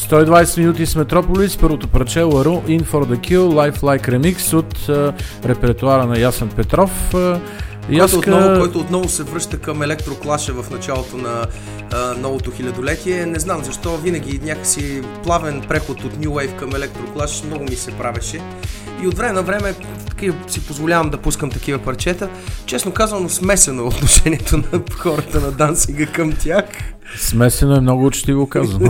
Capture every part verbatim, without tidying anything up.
сто и двайсет минути с Метрополис, първото парче Лару, In for the Kill, Life Like Remix от uh, репертуара на Ясен Петров. Uh, който, Яска... отново, който отново се връща към електроклаша в началото на uh, новото хилядолетие. Не знам защо, винаги някакси плавен преход от New Wave към електроклаш много ми се правеше. И от време на време си позволявам да пускам такива парчета. Честно казано, смесено е отношението на хората на Дансинга към тях. Смесено е много учтиво казано.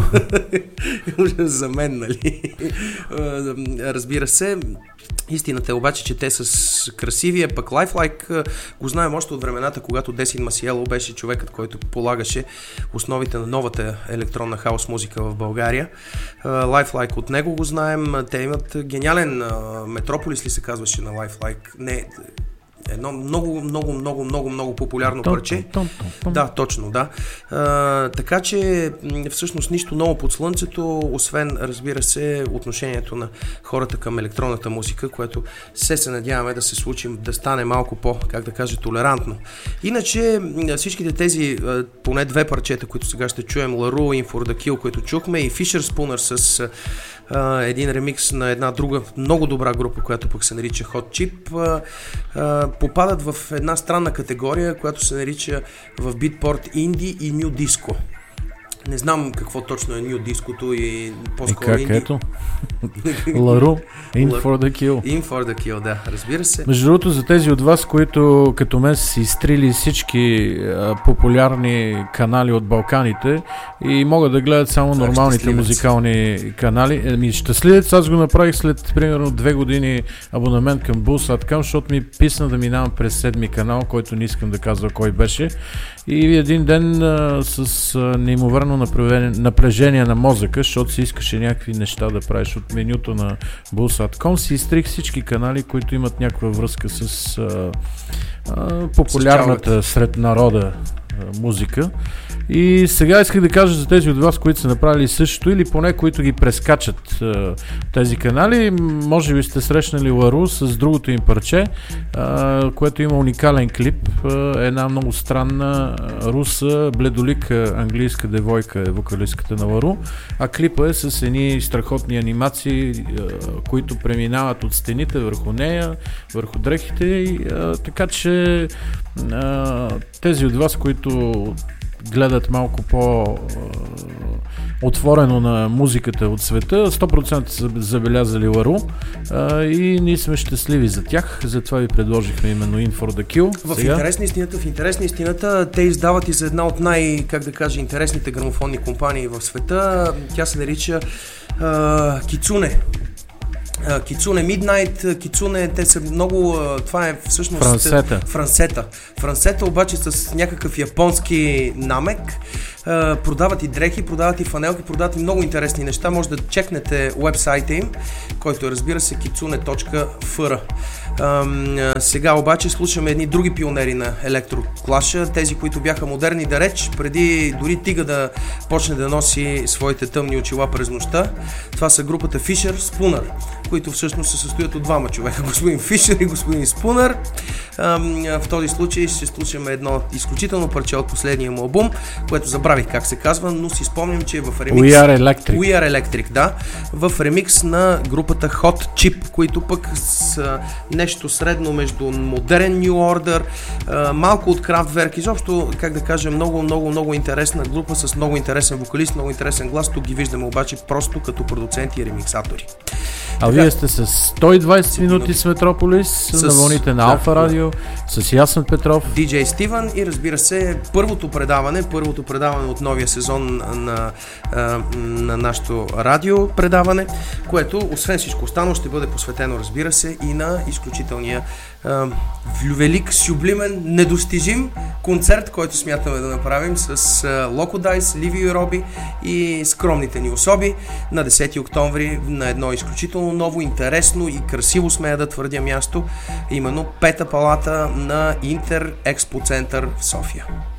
За мен, нали? Разбира се. Истината е обаче, че те с красивия, пък Lifelike го знаем още от времената, когато Десин Масиело беше човекът, който полагаше основите на новата електронна хаос музика в България. Lifelike от него го знаем. Те имат гениален Метрополис ли се казваше на Lifelike? Не, едно много, много, много, много, много популярно парче. Да, точно, да. А, така че всъщност нищо ново под слънцето, освен, разбира се, отношението на хората към електронната музика, което се се надяваме да се случи, да стане малко по, как да кажа, толерантно. Иначе всичките тези поне две парчета, които сега ще чуем, Лару, In for the Kill, които чухме, и Fisher Spooner с Uh, един ремикс на една друга много добра група, която пък се нарича Hot Chip, uh, uh, попадат в една странна категория, която се нарича в битпорт инди и ню диско. Не знам какво точно е ню диското и по-скоро инди. И как ето? Лару, In for the Kill. In for the Kill, да, разбира се. Между другото, за тези от вас, които като мен са изтрили всички а, популярни канали от Балканите и могат да гледат само това нормалните музикални канали. Еми, щастливец, аз го направих след примерно две години абонамент към Булсат Към, защото ми писна да минавам през седми канал, който не искам да казва кой беше. И един ден а, с а, неимоверно напрежение на мозъка, защото си искаше някакви неща да правиш от менюто на Булсат Ком, си изтрих всички канали, които имат някаква връзка с а, а, популярната сред народа а, музика. И сега исках да кажа за тези от вас, които са направили същото, или поне които ги прескачат а, тези канали. Може би сте срещнали Лару с другото им парче, а, което има уникален клип. А, една много странна руса, бледолика английска девойка е вокалистката на Лару, а клипа е с едни страхотни анимации, а, които преминават от стените върху нея, върху дрехите. И, а, така че а, тези от вас, които гледат малко по-отворено на музиката от света, сто процента са забелязали Лару и ние сме щастливи за тях, затова ви предложихме именно In for the Kill. В интерес на истината, в интерес на истината, те издават и за една от най, как да кажа, интересните грамофонни компании в света. Тя се нарича uh, Кицуне. Кицуне Midnight, Кицуне, те са много, това е всъщност Франсета. Франсета. Франсета обаче с някакъв японски намек. Продават и дрехи, продават и фанелки, продават и много интересни неща. Може да чекнете уебсайта им, който е, разбира се, кицуне точка еф ар. Сега обаче слушаме едни други пионери на електроклаша, тези, които бяха модерни да реч, преди дори Тига да почне да носи своите тъмни очила през нощта. Това са групата Fisher Spooner, които всъщност се състоят от двама човека, господин Фишер и господин Спунър. В този случай ще слушаме едно изключително парче от последния му албум, което забравих как се казва, но си спомням, че е в ремикс We Are Electric. We Are Electric, да, в ремикс на групата Hot Chip, които пък с нещо средно между модерен New Order, малко от Kraftwerk, изобщо, как да кажа, много, много, много интересна група с много интересен вокалист, много интересен глас. Тук ги виждаме обаче просто като продуценти и ремиксатори. А така, вие сте с сто и двайсет минути с Метрополис, с, на вълните на да, Алфа Радио, с Ясен Петров, диджей Стивън и, разбира се, първото предаване, първото предаване от новия сезон на, на нашото радио предаване, което, освен всичко останало, ще бъде посветено, разбира се, и на изключителния велик, сюблимен, недостижим концерт, който смятаме да направим с Локо Дайс, Ливио и Роби и скромните ни особи на десети октомври на едно изключително ново, интересно и красиво, смея да твърдя, място, именно Пета палата на Интер Експо Център в София.